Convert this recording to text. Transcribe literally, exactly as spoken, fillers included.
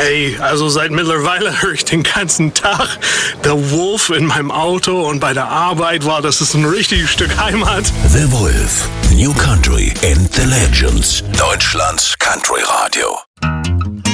Ey, also seit mittlerweile höre ich den ganzen Tag der Wolf in meinem Auto und bei der Arbeit. Wow, das ist ein richtiges Stück Heimat. The Wolf, New Country and the Legends. Deutschlands Country Radio.